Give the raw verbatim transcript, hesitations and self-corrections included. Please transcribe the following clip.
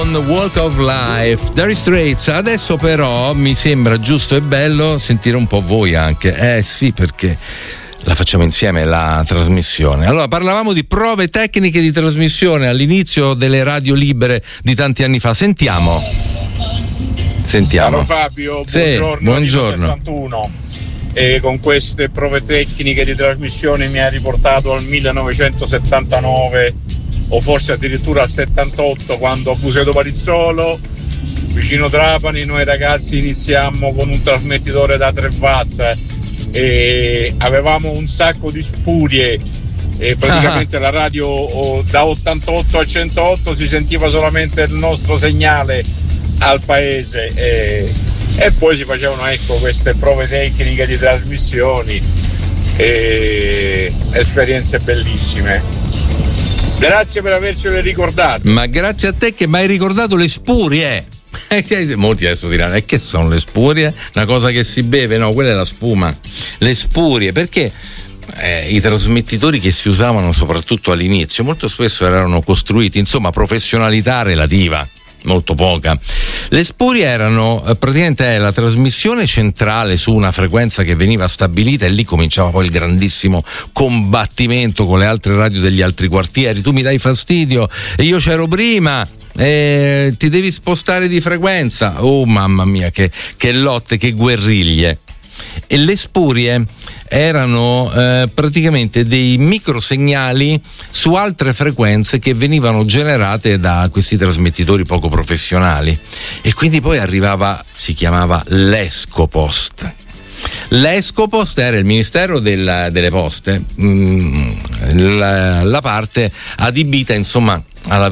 con Walk of Life, Dire Straits. Adesso però mi sembra giusto e bello sentire un po' voi anche. Eh sì, perché la facciamo insieme la trasmissione. Allora, parlavamo di prove tecniche di trasmissione all'inizio delle radio libere di tanti anni fa. Sentiamo. Sentiamo. Caro Fabio, sì, buongiorno. Buongiorno. sessantuno. E con queste prove tecniche di trasmissione mi ha riportato al millenovecentosettantanove o forse addirittura al settantotto, quando a Buseto Palizzolo, vicino Trapani, noi ragazzi iniziammo con un trasmettitore da tre watt e avevamo un sacco di spurie e praticamente ah. la radio oh, da ottantotto a centootto si sentiva solamente il nostro segnale al paese e, e poi si facevano ecco queste prove tecniche di trasmissioni e esperienze bellissime. Grazie per avercele ricordate. Ma grazie a te che mi hai ricordato le spurie. Molti adesso diranno: e che sono le spurie? Una cosa che si beve? No, quella è la spuma. Le spurie, perché eh, i trasmettitori che si usavano soprattutto all'inizio molto spesso erano costruiti, insomma, professionalità relativa molto poca. Le spurie erano eh, praticamente la trasmissione centrale su una frequenza che veniva stabilita e lì cominciava poi il grandissimo combattimento con le altre radio degli altri quartieri. Tu mi dai fastidio e io c'ero prima, eh, ti devi spostare di frequenza. Oh mamma mia, che, che lotte, che guerriglie. E le spurie erano eh, praticamente dei microsegnali su altre frequenze che venivano generate da questi trasmettitori poco professionali e quindi poi arrivava, si chiamava l'Escopost. L'Escopost era il Ministero del, delle Poste, mh, la, la parte adibita insomma alla